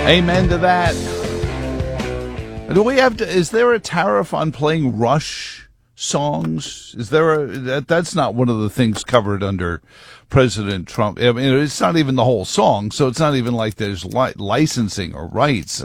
Amen to that. Do we have to? Is there a tariff on playing Rush songs? Is there that's not one of the things covered under President Trump. I mean, it's not even the whole song, so it's not even like there's licensing or rights.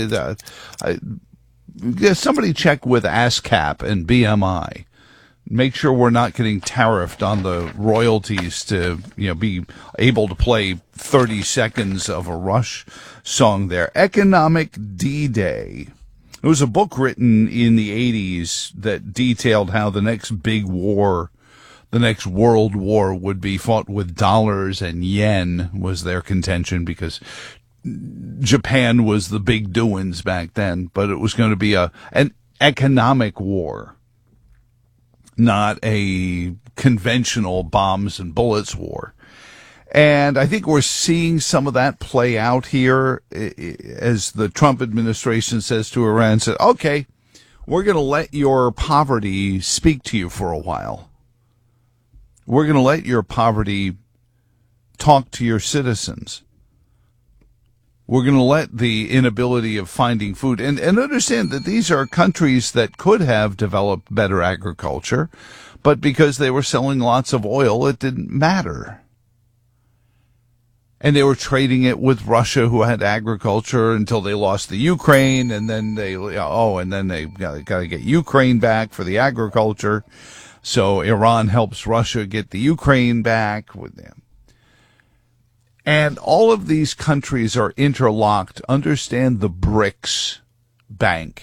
Somebody check with ASCAP and BMI. Make sure we're not getting tariffed on the royalties to, be able to play 30 seconds of a Rush song there. Economic D-Day. It was a book written in the 80s that detailed how the next big war, the next world war, would be fought with dollars and yen, was their contention, because Japan was the big doings back then. But it was going to be an economic war, not a conventional bombs and bullets war. And I think we're seeing some of that play out here as the Trump administration says to Iran, okay, we're going to let your poverty speak to you for a while. We're going to let your poverty talk to your citizens. We're going to let the inability of finding food, and understand that these are countries that could have developed better agriculture, but because they were selling lots of oil, it didn't matter. And they were trading it with Russia, who had agriculture, until they lost the Ukraine, and then they got to get Ukraine back for the agriculture. So Iran helps Russia get the Ukraine back with them. And all of these countries are interlocked. Understand the BRICS Bank.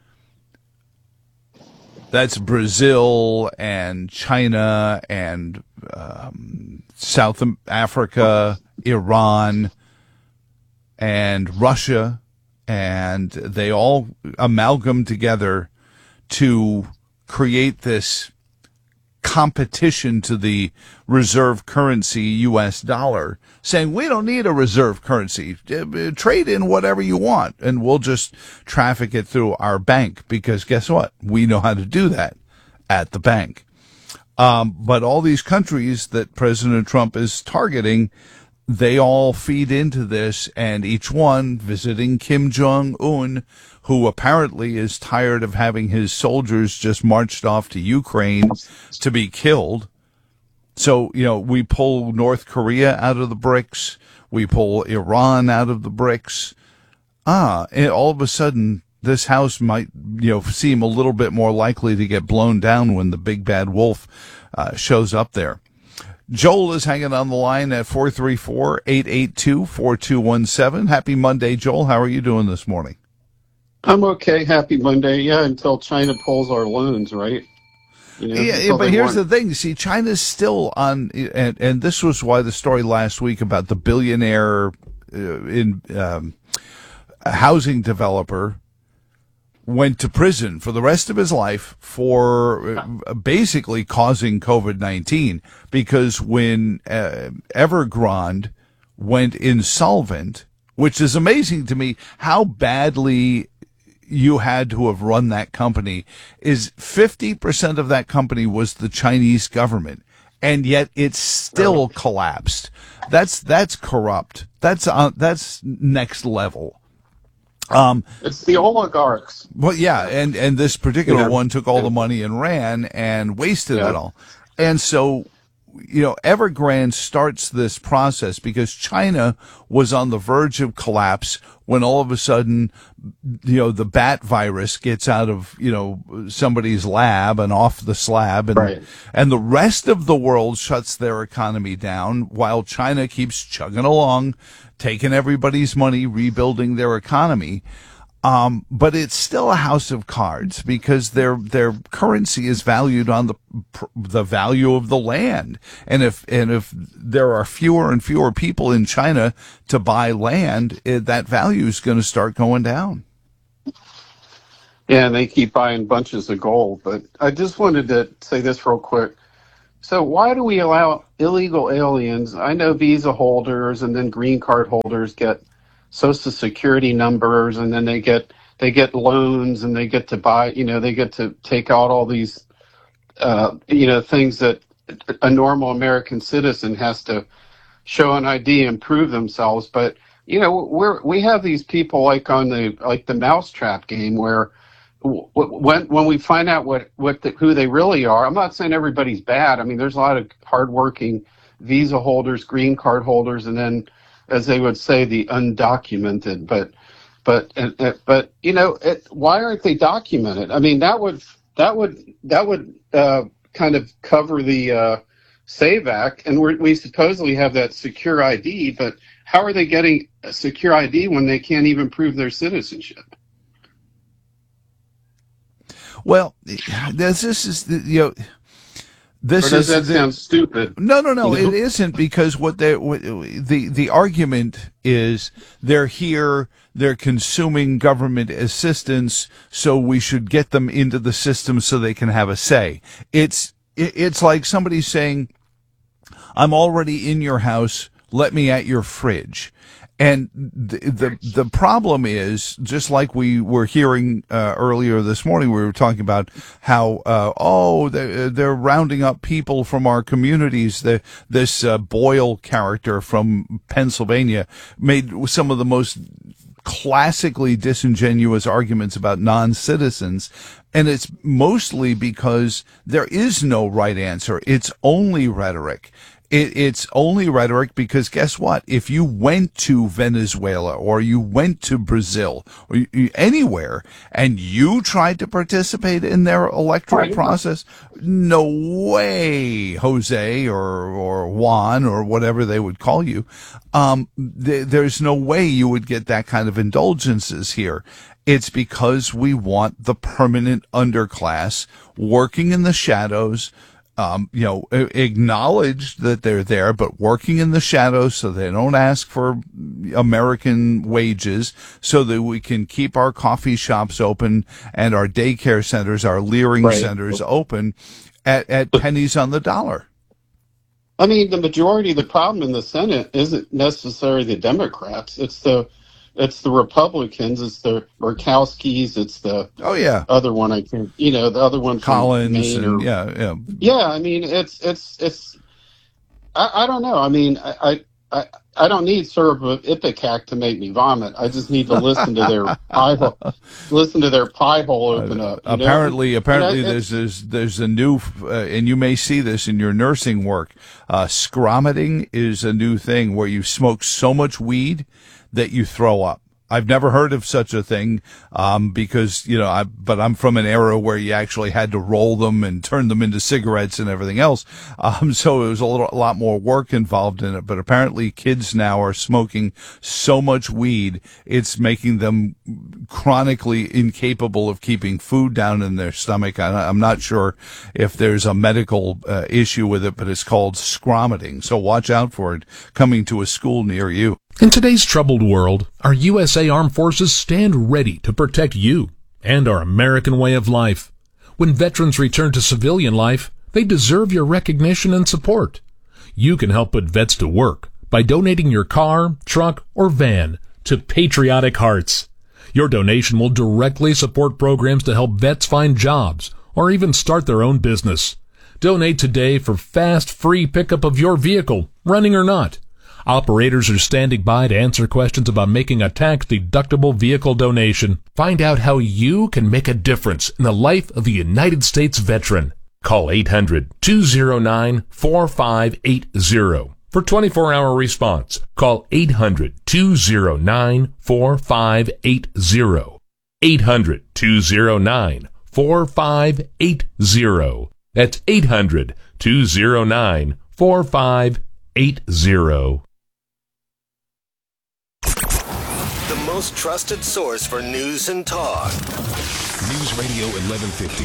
That's Brazil and China and South Africa, Iran, and Russia, and they all amalgam together to create this competition to the reserve currency, U.S. dollar, saying we don't need a reserve currency. Trade in whatever you want, and we'll just traffic it through our bank, because guess what? We know how to do that at the bank. But all these countries that President Trump is targeting, they all feed into this, and each one visiting Kim Jong-un, who apparently is tired of having his soldiers just marched off to Ukraine to be killed. So, we pull North Korea out of the BRICS. We pull Iran out of the BRICS. And all of a sudden, this house might, seem a little bit more likely to get blown down when the big bad wolf shows up there. Joel is hanging on the line at 434-882-4217. Happy Monday, Joel. How are you doing this morning? I'm okay. Happy Monday. Yeah, until China pulls our loans, right? But here's the thing. See, China's still on, and this was why the story last week about the billionaire housing developer went to prison for the rest of his life for basically causing COVID-19, because when Evergrande went insolvent, which is amazing to me how badly you had to have run that company, is 50% of that company was the Chinese government, and yet it still collapsed. That's corrupt. That's next level. It's the oligarchs. Well, yeah, and this particular one took all the money and ran and wasted it all. And so, Evergrande starts this process because China was on the verge of collapse when all of a sudden, the bat virus gets out of, somebody's lab and off the slab, and the rest of the world shuts their economy down while China keeps chugging along, taking everybody's money, rebuilding their economy. But it's still a house of cards, because their currency is valued on the value of the land. And if there are fewer and fewer people in China to buy land, that value is going to start going down. Yeah, and they keep buying bunches of gold. But I just wanted to say this real quick. So why do we allow illegal aliens? I know visa holders and then green card holders get Social Security numbers, and then they get loans, and they get to buy, they get to take out all these, things that a normal American citizen has to show an ID and prove themselves. But we have these people like on the Mousetrap game where when we find out who they really are. I'm not saying everybody's bad. I mean, there's a lot of hardworking visa holders, green card holders, and then, as they would say, the undocumented. But why aren't they documented? I mean, that would kind of cover the SAVE Act, and we supposedly have that secure ID. But how are they getting a secure ID when they can't even prove their citizenship? Well, this is sound stupid? No. It isn't, because the argument is they're here, they're consuming government assistance, so we should get them into the system so they can have a say. It's like somebody saying, "I'm already in your house, let me at your fridge." And the problem is, just like we were hearing earlier this morning, we were talking about how they're rounding up people from our communities. This Boyle character from Pennsylvania made some of the most classically disingenuous arguments about non-citizens. And it's mostly because there is no right answer. It's only rhetoric. It's only rhetoric because guess what? If you went to Venezuela or you went to Brazil or anywhere and you tried to participate in their electoral process, no way, Jose or Juan or whatever they would call you, there's no way you would get that kind of indulgences here. It's because we want the permanent underclass working in the shadows, acknowledge that they're there, but working in the shadows so they don't ask for American wages, so that we can keep our coffee shops open and our daycare centers, our leering centers open at pennies on the dollar. I mean, the majority of the problem in the Senate isn't necessarily the Democrats. It's the Republicans. It's the Murkowskis. It's the other one. I think the other one, Collins. Yeah. I mean, it's. I don't know. I mean, I don't need sort of an ipecac to make me vomit. I just need to listen to their pie hole open up. Apparently, there's a new, and you may see this in your nursing work. Scromiting is a new thing where you smoke so much weed that you throw up. I've never heard of such a thing, because, but I'm from an era where you actually had to roll them and turn them into cigarettes and everything else. So it was a lot more work involved in it. But apparently kids now are smoking so much weed, it's making them chronically incapable of keeping food down in their stomach. I'm not sure if there's a medical issue with it, but it's called scromiting. So watch out for it coming to a school near you. In today's troubled world, our USA Armed Forces stand ready to protect you and our American way of life. When veterans return to civilian life, they deserve your recognition and support. You can help put vets to work by donating your car, truck, or van to Patriotic Hearts. Your donation will directly support programs to help vets find jobs or even start their own business. Donate today for fast, free pickup of your vehicle, running or not. Operators are standing by to answer questions about making a tax-deductible vehicle donation. Find out how you can make a difference in the life of a United States veteran. Call 800-209-4580 for 24-hour response. Call 800-209-4580. 800-209-4580. That's 800-209-4580. The most trusted source for news and talk. News Radio 1150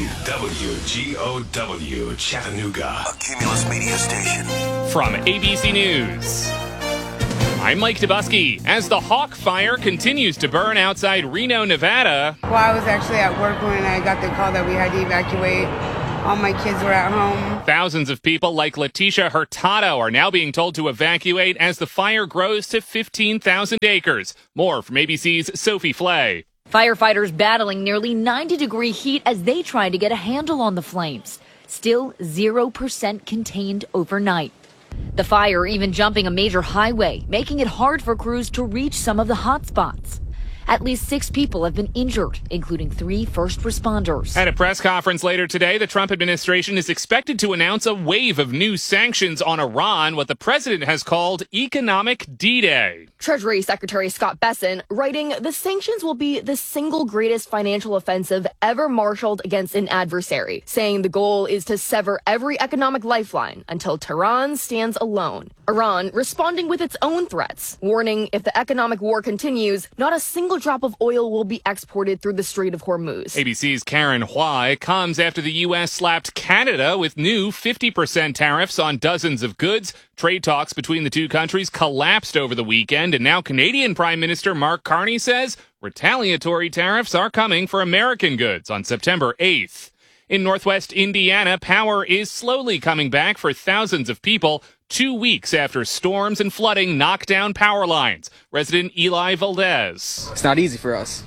WGOW Chattanooga, a Cumulus media station. From ABC News, I'm Mike Dubusky. As the Hawk Fire continues to burn outside Reno, Nevada. Well, I was actually at work when I got the call that we had to evacuate. All my kids were at home. Thousands of people like Leticia Hurtado are now being told to evacuate as the fire grows to 15,000 acres. More from ABC's Sophie Flay. Firefighters battling nearly 90-degree heat as they try to get a handle on the flames. Still 0% contained overnight. The fire even jumping a major highway, making it hard for crews to reach some of the hot spots. At least 6 people have been injured, including 3 first responders. At a press conference later today, the Trump administration is expected to announce a wave of new sanctions on Iran, what the president has called economic D-Day. Treasury Secretary Scott Bessent writing, the sanctions will be the single greatest financial offensive ever marshaled against an adversary, saying the goal is to sever every economic lifeline until Tehran stands alone. Iran responding with its own threats, warning if the economic war continues, not a single drop of oil will be exported through the Strait of Hormuz. ABC's Karen Hui comes after the U.S. slapped Canada with new 50% tariffs on dozens of goods. Trade talks between the two countries collapsed over the weekend, and now Canadian Prime Minister Mark Carney says retaliatory tariffs are coming for American goods on September 8th. In Northwest Indiana, power is slowly coming back for thousands of people 2 weeks after storms and flooding knocked down power lines. Resident Eli Valdez. It's not easy for us,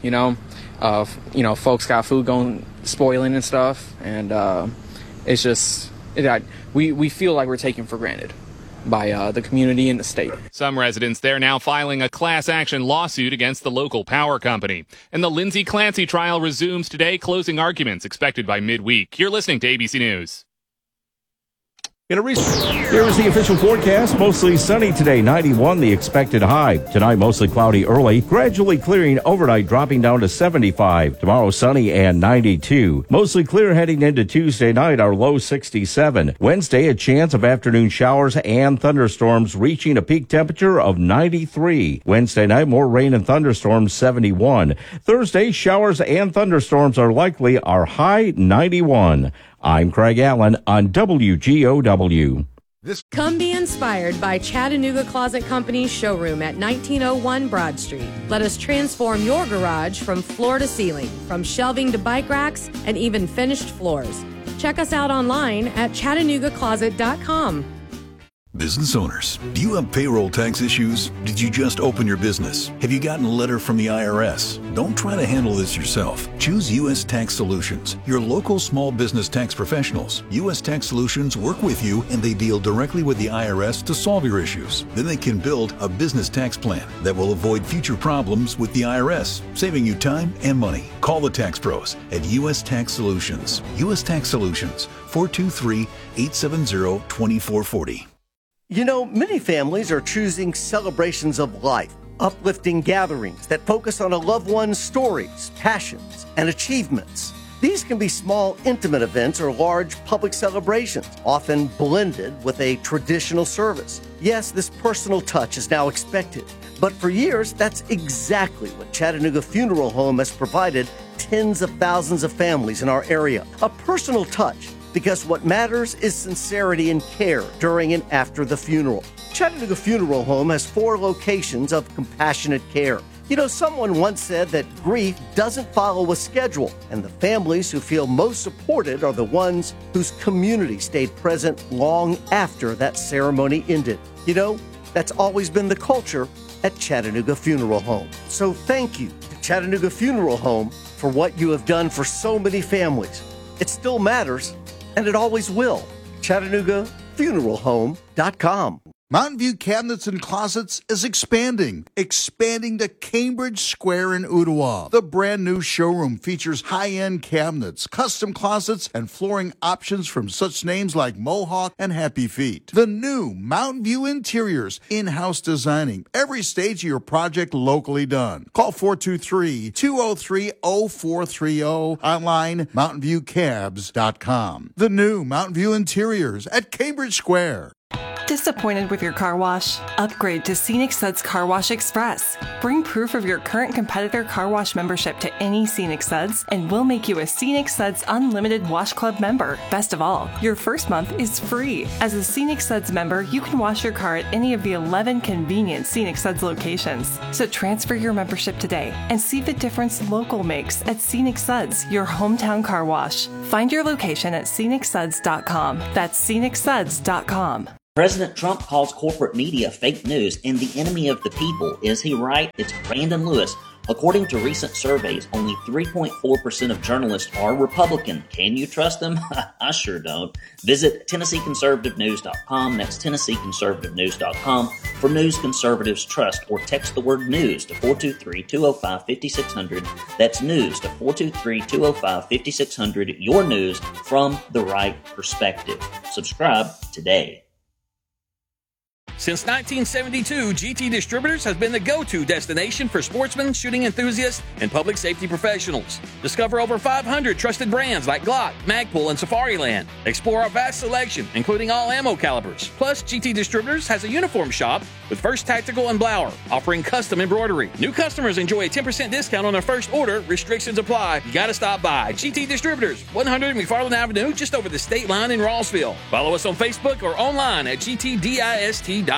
folks got food going, spoiling and stuff, and it's just, we feel like we're taken for granted by the community and the state. Some residents there now filing a class action lawsuit against the local power company. And the Lindsay Clancy trial resumes today, closing arguments expected by midweek. You're listening to ABC News. Here is the official forecast. Mostly sunny today, 91 the expected high. Tonight, mostly cloudy early, gradually clearing overnight, dropping down to 75. Tomorrow, sunny and 92. Mostly clear heading into Tuesday night, our low 67. Wednesday, a chance of afternoon showers and thunderstorms, reaching a peak temperature of 93. Wednesday night, more rain and thunderstorms, 71. Thursday, showers and thunderstorms are likely, our high 91. I'm Craig Allen on WGOW. Come be inspired by Chattanooga Closet Company's showroom at 1901 Broad Street. Let us transform your garage from floor to ceiling, from shelving to bike racks, and even finished floors. Check us out online at ChattanoogaCloset.com. Business owners, do you have payroll tax issues? Did you just open your business? Have you gotten a letter from the IRS? Don't try to handle this yourself. Choose U.S. Tax Solutions, your local small business tax professionals. U.S. Tax Solutions work with you, and they deal directly with the IRS to solve your issues. Then they can build a business tax plan that will avoid future problems with the IRS, saving you time and money. Call the tax pros at U.S. Tax Solutions. U.S. Tax Solutions, 423-870-2440. You know, many families are choosing celebrations of life, uplifting gatherings that focus on a loved one's stories, passions, and achievements. These can be small, intimate events or large public celebrations, often blended with a traditional service. Yes, this personal touch is now expected, but for years, that's exactly what Chattanooga Funeral Home has provided tens of thousands of families in our area. A personal touch. Because what matters is sincerity and care during and after the funeral. Chattanooga Funeral Home has 4 locations of compassionate care. You know, someone once said that grief doesn't follow a schedule, and the families who feel most supported are the ones whose community stayed present long after that ceremony ended. You know, that's always been the culture at Chattanooga Funeral Home. So thank you to Chattanooga Funeral Home for what you have done for so many families. It still matters. And it always will. ChattanoogaFuneralHome.com. Mountain View Cabinets and Closets is expanding to Cambridge Square in Ottawa. The brand new showroom features high-end cabinets, custom closets, and flooring options from such names like Mohawk and Happy Feet. The new Mountain View Interiors, in-house designing, every stage of your project locally done. Call 423-203-0430, online mountainviewcabs.com. The new Mountain View Interiors at Cambridge Square. Disappointed with your car wash? Upgrade to Scenic Suds Car Wash Express. Bring proof of your current competitor car wash membership to any Scenic Suds, and we'll make you a Scenic Suds Unlimited Wash Club member. Best of all, your first month is free. As a Scenic Suds member, you can wash your car at any of the 11 convenient Scenic Suds locations. So transfer your membership today and see the difference local makes at Scenic Suds, your hometown car wash. Find your location at scenicsuds.com. That's scenicsuds.com. President Trump calls corporate media fake news and the enemy of the people. Is he right? It's Brandon Lewis, According to recent surveys, only 3.4% of journalists are Republican. Can you trust them? I sure don't. Visit TennesseeConservativeNews.com. That's TennesseeConservativeNews.com for news conservatives trust, or text the word news to 423-205-5600. That's news to 423-205-5600. Your news from the right perspective. Subscribe today. Since 1972, GT Distributors has been the go-to destination for sportsmen, shooting enthusiasts, and public safety professionals. Discover over 500 trusted brands like Glock, Magpul, and Safariland. Explore our vast selection, including all ammo calibers. Plus, GT Distributors has a uniform shop with First Tactical and Blower, offering custom embroidery. New customers enjoy a 10% discount on their first order. Restrictions apply. You gotta stop by. GT Distributors, 100 McFarland Avenue, just over the state line in Rossville. Follow us on Facebook or online at gtdist.com.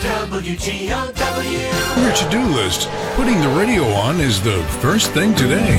WTOW. Your to-do list. Putting the radio on is the first thing today.